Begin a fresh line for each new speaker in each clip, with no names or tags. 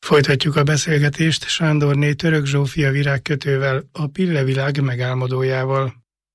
Folytatjuk a beszélgetést Sándorné Török Zsófia virágkötővel, a Pillevilág megálmodójával.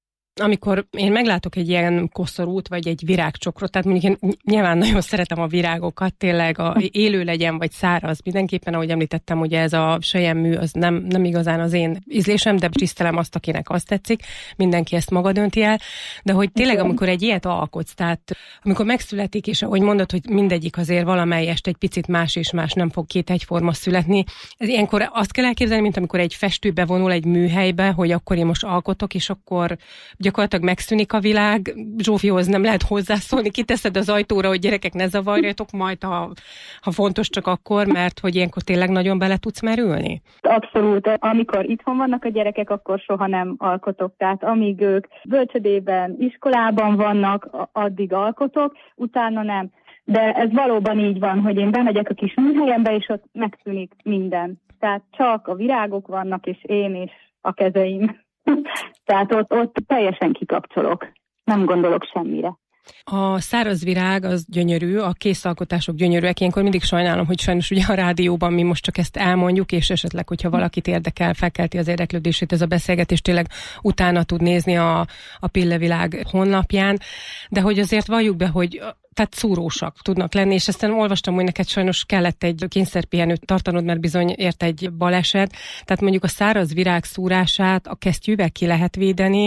Amikor én meglátok egy ilyen koszorút, vagy egy virágcsokrot, tehát mondjuk én nyilván nagyon szeretem a virágokat, tényleg élő legyen, vagy száraz, mindenképpen, ahogy említettem, ugye ez a selyemmű, az nem igazán az én ízlésem, de tisztelem azt, akinek azt tetszik, mindenki ezt maga dönti el, de hogy tényleg, amikor egy ilyet alkotsz, tehát amikor megszületik, és ahogy mondod, hogy mindegyik azért valamelyest egy picit más és más, nem fog két egyforma születni, ez ilyenkor azt kell elképzelni, mint amikor egy festő bevonul egy műhelybe, hogy akkor én most alkotok, és akkor gyakorlatilag megszűnik a világ, Zsófihoz nem lehet hozzászólni, kiteszed az ajtóra, hogy gyerekek, ne zavarjatok majd, ha fontos csak akkor, mert hogy ilyenkor tényleg nagyon bele tudsz merülni?
Abszolút. Amikor itthon vannak a gyerekek, akkor soha nem alkotok. Tehát amíg ők bölcsödében, iskolában vannak, addig alkotok, utána nem. De ez valóban így van, hogy én bemegyek a kis műhelyembe, és ott megszűnik minden. Tehát csak a virágok vannak, és én és a kezeim. Tehát ott teljesen kikapcsolok. Nem gondolok semmire.
A száraz virág az gyönyörű, a készalkotások gyönyörűek. Ilyenkor mindig sajnálom, hogy sajnos ugye a rádióban mi most csak ezt elmondjuk, és esetleg, hogyha valakit érdekel, felkelti az érdeklődését ez a beszélgetés, tényleg utána tud nézni a Pillevilág honlapján, de hogy azért valljuk be, hogy tehát szúrósak tudnak lenni, és aztán olvastam, hogy neked sajnos kellett egy kényszerpihenőt tartanod, mert bizony ért egy baleset. Tehát mondjuk a száraz virág szúrását a kesztyűvel ki lehet védeni,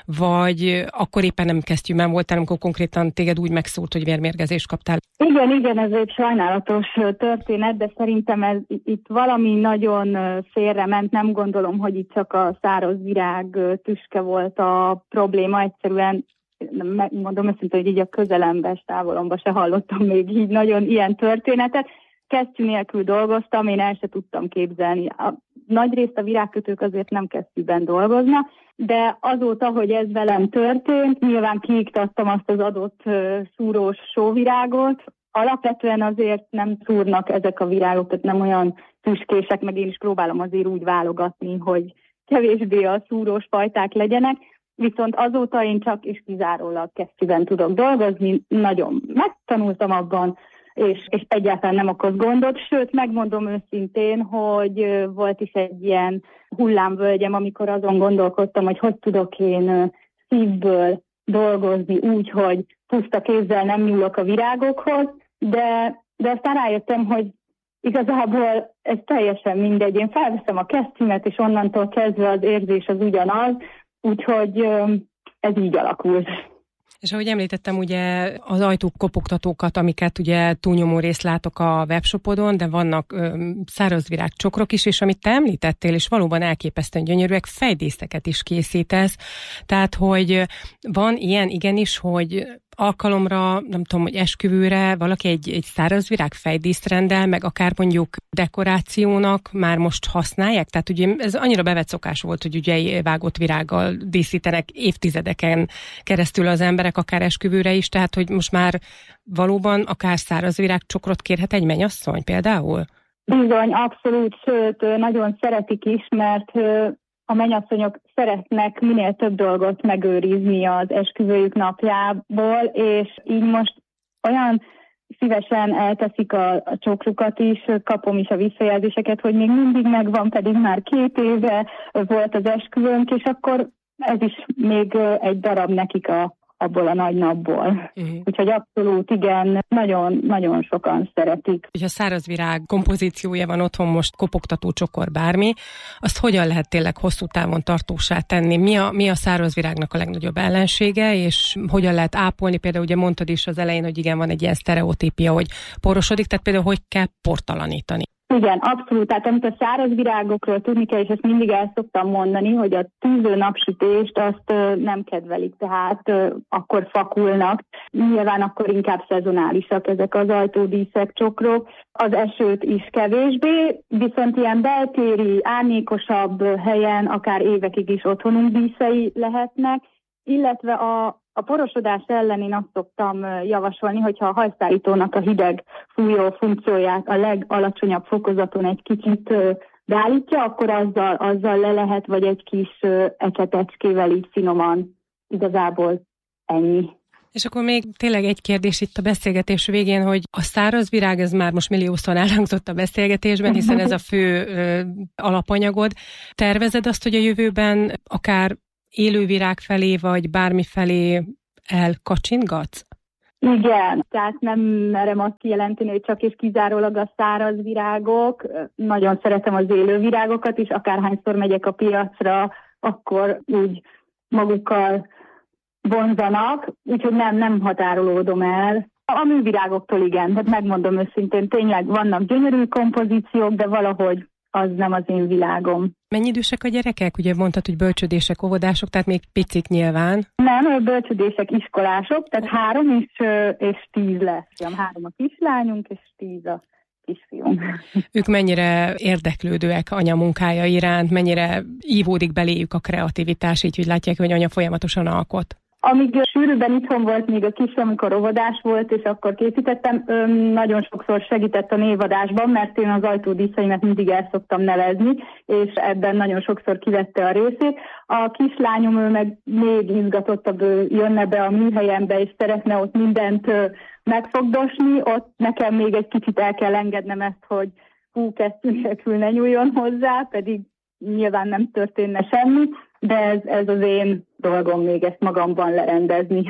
vagy akkor éppen nem kesztyűben voltál, amikor konkrétan téged úgy megszúrt, hogy vérmérgezést kaptál.
Igen, ez egy sajnálatos történet, de szerintem ez itt valami nagyon félrement. Nem gondolom, hogy itt csak a száraz virág tüske volt a probléma, egyszerűen mondom őszintén, hogy így a közelembe, távolomba se hallottam még így nagyon ilyen történetet. Kesztyű nélkül dolgoztam, én el se tudtam képzelni. Nagyrészt a virágkötők azért nem kesztyűben dolgoznak, de azóta, hogy ez velem történt, nyilván kiiktattam azt az adott szúrós sóvirágot. Alapvetően azért nem szúrnak ezek a virágok, tehát nem olyan tüskések, meg én is próbálom azért úgy válogatni, hogy kevésbé a szúrós fajták legyenek. Viszont azóta én csak és kizárólag kesztyűben tudok dolgozni, nagyon megtanultam abban, és egyáltalán nem okoz gondot, sőt, megmondom őszintén, hogy volt is egy ilyen hullámvölgyem, amikor azon gondolkodtam, hogy tudok én szívből dolgozni úgy, hogy puszta kézzel nem nyúlok a virágokhoz, de aztán rájöttem, hogy igazából ez teljesen mindegy. Én felveszem a kesztyűmet, és onnantól kezdve az érzés az ugyanaz, úgyhogy ez így alakult.
És ahogy említettem, ugye az ajtók kopogtatókat, amiket ugye túlnyomó részt látok a webshopodon, de vannak szárazvirág csokrok is, és amit te említettél, és valóban elképesztően gyönyörűek, fejdíszeket is készítesz. Tehát, hogy van ilyen igenis, hogy alkalomra, nem tudom, hogy esküvőre valaki egy szárazvirág fejdíszt rendel, meg akár mondjuk dekorációnak már most használják? Tehát ugye ez annyira bevett szokás volt, hogy ugye vágott virággal díszítenek évtizedeken keresztül az emberek, akár esküvőre is, tehát hogy most már valóban akár szárazvirág csokrot kérhet egy mennyasszony például?
Bizony, abszolút, sőt, nagyon szeretik is, mert a mennyasszonyok szeretnek minél több dolgot megőrizni az esküvőjük napjából, és így most olyan szívesen elteszik a csokrukat is, kapom is a visszajelzéseket, hogy még mindig megvan, pedig már 2 éve volt az esküvőnk, és akkor ez is még egy darab nekik abból a nagy napból. Úgyhogy abszolút igen, nagyon-nagyon sokan szeretik.
Hogyha szárazvirág kompozíciója van otthon, most kopogtató, csokor, bármi, azt hogyan lehet tényleg hosszú távon tartósá tenni? Mi a szárazvirágnak a legnagyobb ellensége, és hogyan lehet ápolni? Például ugye mondtad is az elején, hogy igen, van egy ilyen sztereotípia, hogy porosodik, tehát például hogy kell portalanítani?
Igen, abszolút. Tehát amit a száraz virágokról tudni kell, és ezt mindig el szoktam mondani, hogy a tűző napsütést azt nem kedvelik, tehát akkor fakulnak. Nyilván akkor inkább szezonálisak ezek az ajtódíszek, csokrok. Az esőt is kevésbé, viszont ilyen beltéri, árnyékosabb helyen akár évekig is otthonunk díszei lehetnek, illetve a porosodás ellen én azt szoktam javasolni, hogyha a hajszállítónak a hideg fújó funkcióját a legalacsonyabb fokozaton egy kicsit beállítja, akkor azzal le lehet, vagy egy kis ecsetecskével így finoman, igazából ennyi.
És akkor még tényleg egy kérdés itt a beszélgetés végén, hogy a száraz virág, ez már most milliószor elhangzott a beszélgetésben, hiszen ez a fő alapanyagod. Tervezed azt, hogy a jövőben akár élővirág felé, vagy bármi felé elkacsintgatsz?
Igen, tehát nem merem azt kijelenteni, hogy csak és kizárólag a száraz virágok. Nagyon szeretem az élő virágokat is, akárhányszor megyek a piacra, akkor úgy magukkal vonzanak, úgyhogy nem határolódom el. A művirágoktól igen, tehát megmondom őszintén, tényleg vannak gyönyörű kompozíciók, de valahogy az nem az én világom.
Mennyi idősek a gyerekek? Ugye mondtad, hogy bölcsödések, óvodások, tehát még picik nyilván.
Nem, bölcsödések, iskolások, tehát 3 és 10 lesz. 3 a kislányunk, és 10 a kisfiunk.
Ők mennyire érdeklődőek anya munkája iránt, mennyire ívódik beléjük a kreativitás, így hogy látják, hogy anya folyamatosan alkot?
Amíg sűrűbben itthon volt még a kisfiam, amikor óvodás volt, és akkor készítettem, nagyon sokszor segített a névadásban, mert én az ajtódíszeimet mindig el szoktam nevezni, és ebben nagyon sokszor kivette a részét. A kislányom, ő meg még izgatottabb, ő jönne be a műhelyembe, és szeretne ott mindent megfogdosni, ott nekem még egy kicsit el kell engednem ezt, hogy kezdő nélkül ne nyúljon hozzá, pedig nyilván nem történne semmi, de ez az én dolgom még ezt magamban lerendezni.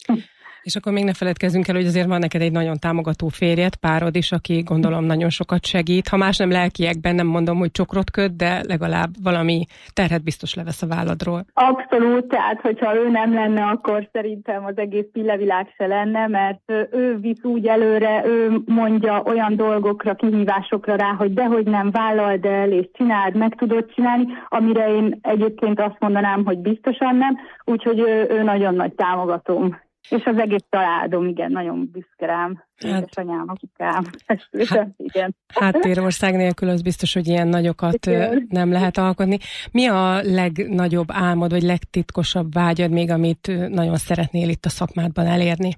És akkor még ne feledkezzünk el, hogy azért van neked egy nagyon támogató férjed, párod is, aki gondolom nagyon sokat segít. Ha más nem lelkiekben, nem mondom, hogy csokrot köt, de legalább valami terhet biztos levesz a válladról.
Abszolút, tehát hogyha ő nem lenne, akkor szerintem az egész pillevilág se lenne, mert ő visz úgy előre, ő mondja olyan dolgokra, kihívásokra rá, hogy dehogy nem, vállald el és csináld, meg tudod csinálni, amire én egyébként azt mondanám, hogy biztosan nem, úgyhogy ő nagyon nagy támogatóm. És az egész családom, igen, nagyon büszke rám. Édesanyám, apukám. Igen.
Háttérország nélkül az biztos, hogy ilyen nagyokat nem lehet alkotni. Mi a legnagyobb álmod, vagy legtitkosabb vágyad még, amit nagyon szeretnél itt a szakmádban elérni?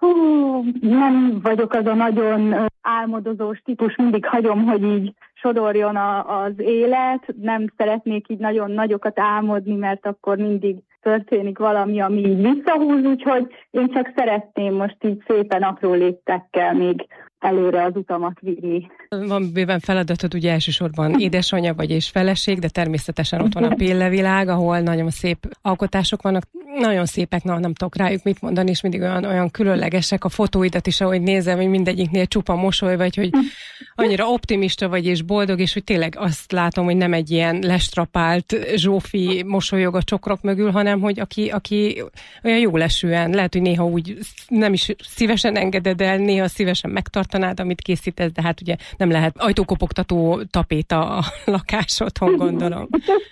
Nem vagyok az a nagyon álmodozós típus, mindig hagyom, hogy így sodorjon az élet. Nem szeretnék így nagyon nagyokat álmodni, mert akkor mindig történik valami, ami így visszahúz, úgyhogy én csak szeretném most így szépen apró léptekkel még előre az utamat vinni.
Van bőven feladatod, ugye elsősorban édesanyja vagy és feleség, de természetesen ott van a pillevilág, ahol nagyon szép alkotások vannak, nagyon szépek, nem tudok rájuk mit mondani, és mindig olyan különlegesek a fotóidat is, ahogy nézem, hogy mindegyiknél csupa mosoly, vagy hogy annyira optimista vagy és boldog, és hogy tényleg azt látom, hogy nem egy ilyen lestrapált Zsófi mosolyog a csokrok mögül, hanem hogy aki olyan jólesően, lehet, hogy néha úgy nem is szívesen engeded el, néha szívesen megtartanád, amit készítesz, de hát ugye nem lehet ajtókopogtató tapéta a lakásodon, gondolom.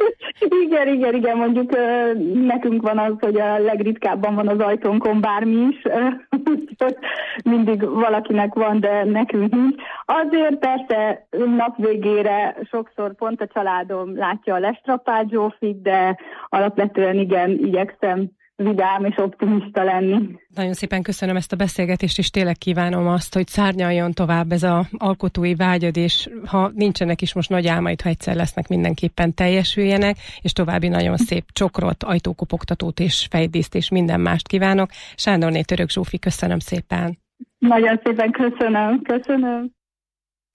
Igen, mondjuk nekünk van az, hogy a legritkábban van az ajtónkon bármi is, mindig valakinek van, de nekünk nincs. Azért persze nap végére sokszor pont a családom látja a lestrapált Zsófit, de alapvetően igen, igyekszem vidám és optimista lenni.
Nagyon szépen köszönöm ezt a beszélgetést, és tényleg kívánom azt, hogy szárnyaljon tovább ez az alkotói vágyad, és ha nincsenek is most nagy álmaid, ha egyszer lesznek, mindenképpen teljesüljenek, és további nagyon szép csokrot, ajtókopogtatót és fejdíszt és minden mást kívánok. Sándorné Török Zsófi, köszönöm szépen.
Nagyon szépen köszönöm.